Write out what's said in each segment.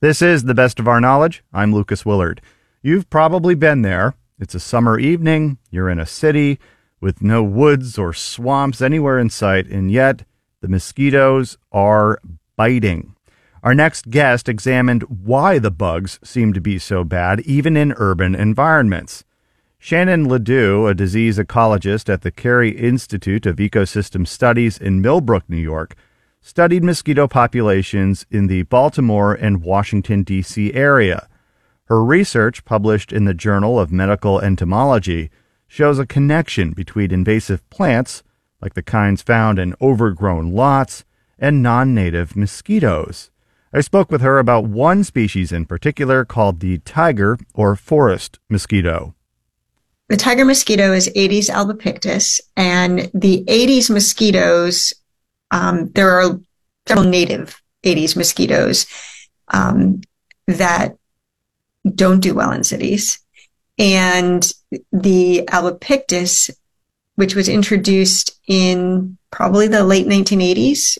This is The Best of Our Knowledge. I'm Lucas Willard. You've probably been there. It's a summer evening. You're in a city with no woods or swamps anywhere in sight, and yet the mosquitoes are biting. Our next guest examined why the bugs seem to be so bad, even in urban environments. Shannon Ledoux, a disease ecologist at the Carey Institute of Ecosystem Studies in Millbrook, New York, studied mosquito populations in the Baltimore and Washington, D.C. area. Her research, published in the Journal of Medical Entomology, shows a connection between invasive plants, like the kinds found in overgrown lots, and non-native mosquitoes. I spoke with her about one species in particular called the tiger or forest mosquito. The tiger mosquito is Aedes albopictus, and the Aedes mosquitoes, there are several native Aedes mosquitoes that don't do well in cities. And the albopictus, which was introduced in probably the late 1980s,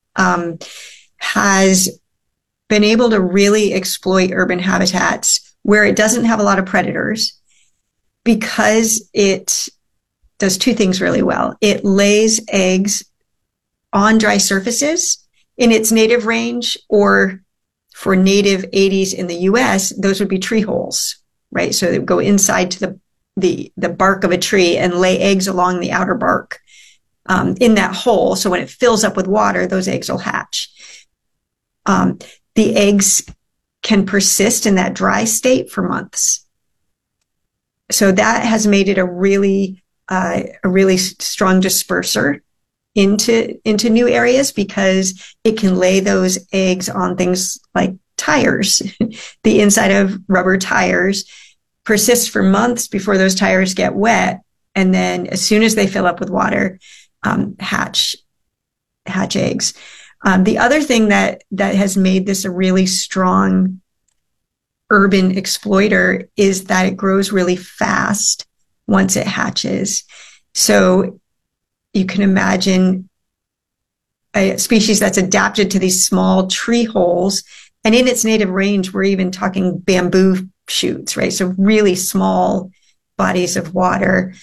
has been able to really exploit urban habitats where it doesn't have a lot of predators, because it does two things really well. It lays eggs on dry surfaces in its native range, or for native Aedes in the US, those would be tree holes, right? So they would go inside to the bark of a tree and lay eggs along the outer bark in that hole. So when it fills up with water, those eggs will hatch. The eggs can persist in that dry state for months. So that has made it a really strong disperser into new areas, because it can lay those eggs on things like tires. The inside of rubber tires persists for months before those tires get wet, and then as soon as they fill up with water, hatch eggs. The other thing that has made this a really strong urban exploiter is that it grows really fast once it hatches. So you can imagine a species that's adapted to these small tree holes, and in its native range, we're even talking bamboo shoots, right? So really small bodies of water,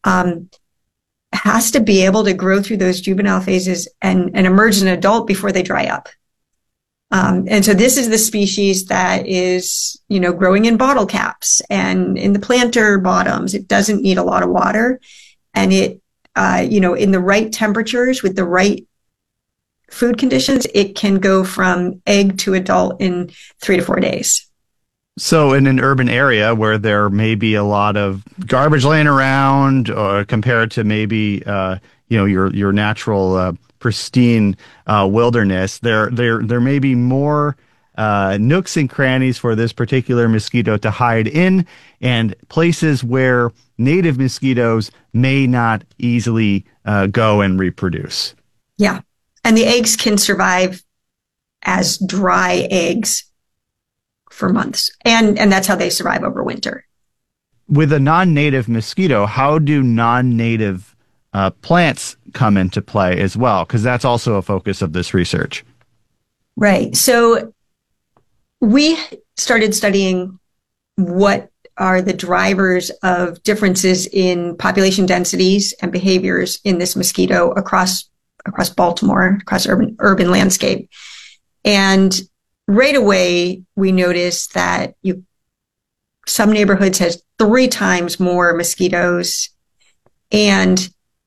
has to be able to grow through those juvenile phases and emerge as an adult before they dry up. And so this is the species that is, growing in bottle caps and in the planter bottoms. It doesn't need a lot of water, and it, in the right temperatures with the right food conditions, it can go from egg to adult in 3 to 4 days. So in an urban area where there may be a lot of garbage laying around, or compared to maybe, your natural, pristine wilderness, there may be more nooks and crannies for this particular mosquito to hide in, and places where native mosquitoes may not easily go and reproduce. Yeah. And the eggs can survive as dry eggs for months. And that's how they survive over winter. With a non-native mosquito, how do non-native plants come into play as well? Because that's also a focus of this research. Right. So we started studying what are the drivers of differences in population densities and behaviors in this mosquito across Baltimore, across urban landscape. And right away, we noticed that some neighborhoods has 3 times more mosquitoes, and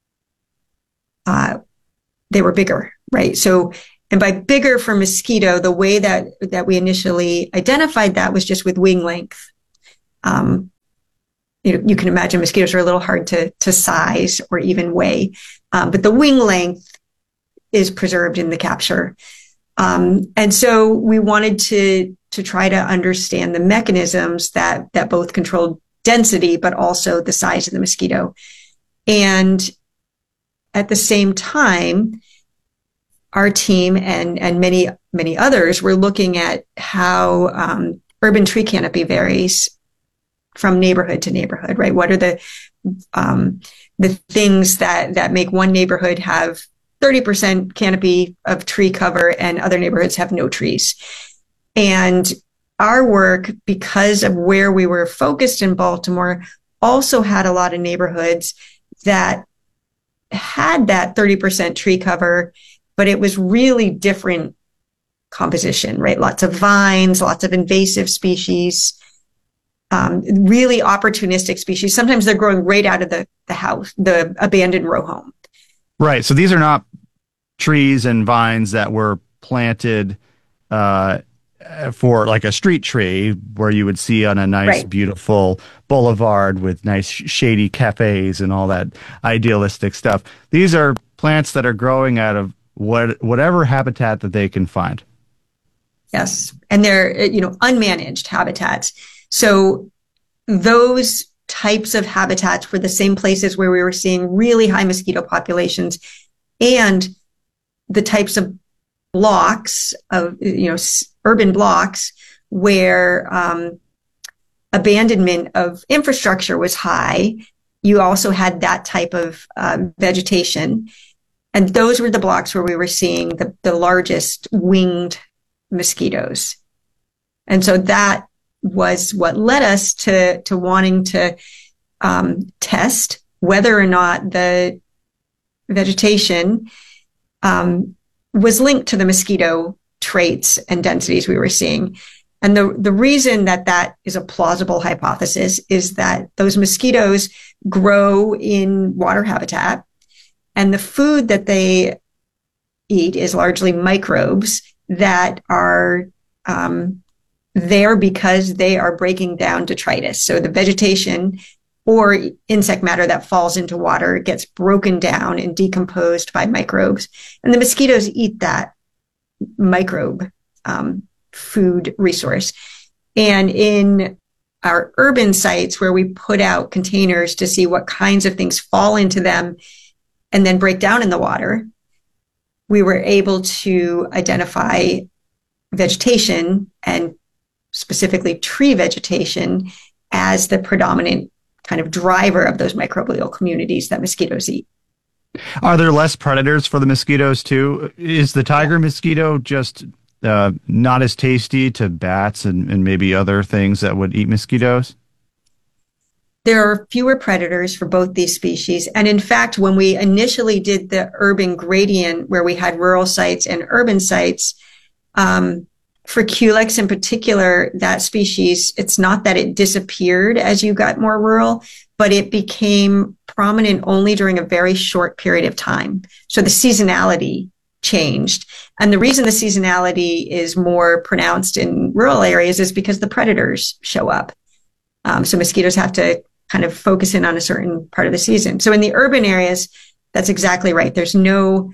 they were bigger, right? So, and by bigger for mosquito, the way that we initially identified that was just with wing length. You can imagine mosquitoes are a little hard to size or even weigh, but the wing length is preserved in the capture. And so we wanted to try to understand the mechanisms that both controlled density, but also the size of the mosquito. And at the same time, our team and many, many others were looking at how urban tree canopy varies from neighborhood to neighborhood, right? What are the things that make one neighborhood have 30% canopy of tree cover and other neighborhoods have no trees? And our work, because of where we were focused in Baltimore, also had a lot of neighborhoods that had that 30% tree cover, but it was really different composition, right? Lots of vines, lots of invasive species, really opportunistic species. Sometimes they're growing right out of the house, the abandoned row home. Right. So these are not trees and vines that were planted for like a street tree where you would see on a nice, Right. beautiful boulevard with nice shady cafes and all that idealistic stuff. These are plants that are growing out of whatever habitat that they can find. Yes. And they're, unmanaged habitats. So those types of habitats were the same places where we were seeing really high mosquito populations, and the types of blocks of, urban blocks where abandonment of infrastructure was high. You also had that type of vegetation. And those were the blocks where we were seeing the largest winged mosquitoes. And so that was what led us to wanting to test whether or not the vegetation was linked to the mosquito traits and densities we were seeing. And the reason that is a plausible hypothesis is that those mosquitoes grow in water habitat, and the food that they eat is largely microbes that are there because they are breaking down detritus. So the vegetation or insect matter that falls into water gets broken down and decomposed by microbes. And the mosquitoes eat that microbe food resource. And in our urban sites where we put out containers to see what kinds of things fall into them and then break down in the water, we were able to identify vegetation, and specifically tree vegetation, as the predominant kind of driver of those microbial communities that mosquitoes eat. Are there less predators for the mosquitoes too? Is the tiger mosquito just not as tasty to bats and maybe other things that would eat mosquitoes? There are fewer predators for both these species. And in fact, when we initially did the urban gradient, where we had rural sites and urban sites, for Culex in particular, that species, it's not that it disappeared as you got more rural, but it became prominent only during a very short period of time. So the seasonality changed. And the reason the seasonality is more pronounced in rural areas is because the predators show up. So mosquitoes have to kind of focus in on a certain part of the season. So in the urban areas, that's exactly right. There's no,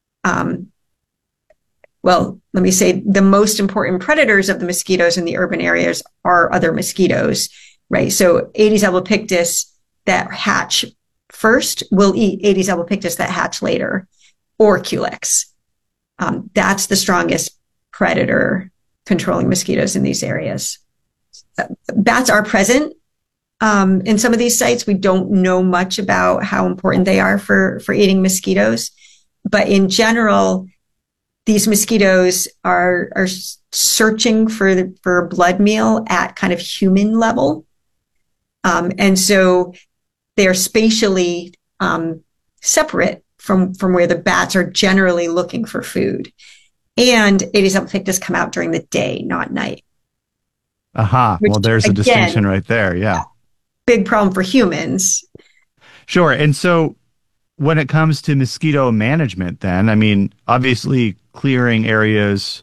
let me say the most important predators of the mosquitoes in the urban areas are other mosquitoes, right? So Aedes albopictus that hatch first will eat Aedes albopictus that hatch later, or Culex. That's the strongest predator controlling mosquitoes in these areas. Bats are present in some of these sites. We don't know much about how important they are for eating mosquitoes, but in general, these mosquitoes are searching for blood meal at kind of human level. And so they're spatially separate from where the bats are generally looking for food. And Aedes albopictus come out during the day, not night. Aha. Well, there's a distinction right there. Yeah. Big problem for humans. Sure. And so when it comes to mosquito management, then, I mean, obviously clearing areas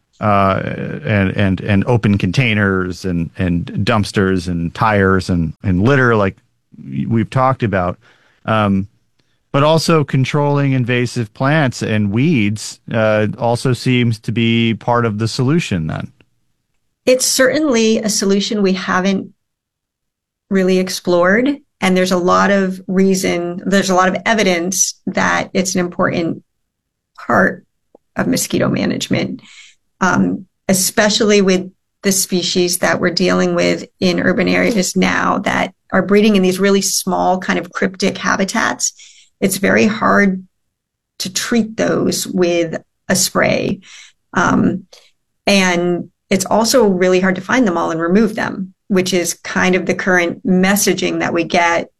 and open containers and dumpsters and tires and litter, like we've talked about, but also controlling invasive plants and weeds also seems to be part of the solution then. It's certainly a solution we haven't really explored. And there's a lot of evidence that it's an important part of mosquito management, especially with the species that we're dealing with in urban areas now that are breeding in these really small kind of cryptic habitats. It's very hard to treat those with a spray. And it's also really hard to find them all and remove them, which is kind of the current messaging that we get,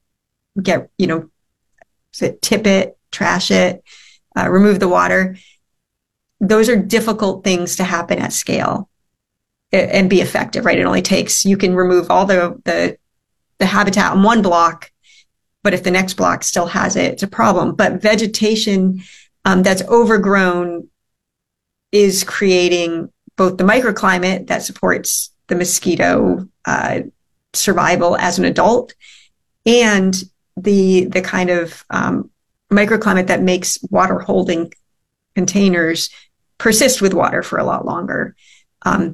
tip it, trash it, remove the water. Those are difficult things to happen at scale and be effective, right? It only takes, you can remove all the habitat on one block, but if the next block still has it, it's a problem. But vegetation that's overgrown is creating both the microclimate that supports the mosquito survival as an adult, and the kind of microclimate that makes water holding containers persist with water for a lot longer. And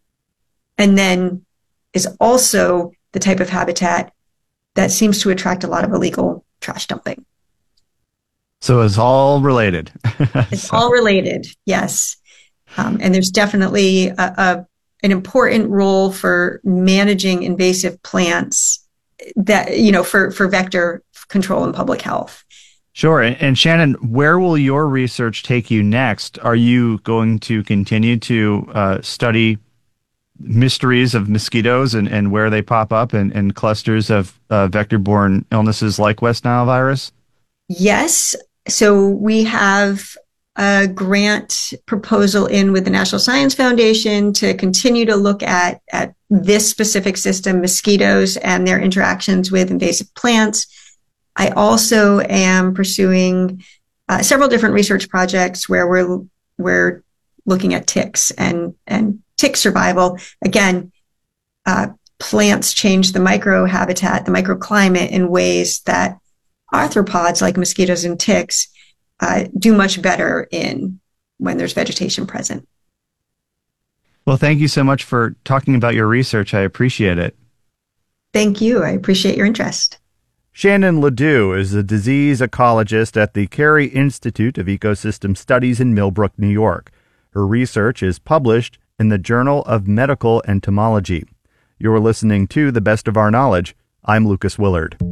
then is also the type of habitat that seems to attract a lot of illegal trash dumping. So it's all related. It's all related, yes. And there's definitely an important role for managing invasive plants that, for vector control and public health. Sure. And Shannon, where will your research take you next? Are you going to continue to study mysteries of mosquitoes and where they pop up and clusters of vector-borne illnesses like West Nile virus? Yes. So we have a grant proposal in with the National Science Foundation to continue to look at this specific system, mosquitoes and their interactions with invasive plants. I also am pursuing several different research projects where we're looking at ticks and tick survival. Again, plants change the microhabitat, the microclimate in ways that arthropods like mosquitoes and ticks do much better in when there's vegetation present. Well, thank you so much for talking about your research. I appreciate it. Thank you. I appreciate your interest. Shannon Ledoux is a disease ecologist at the Carey Institute of Ecosystem Studies in Millbrook, New York. Her research is published in the Journal of Medical Entomology. You're listening to The Best of Our Knowledge. I'm Lucas Willard.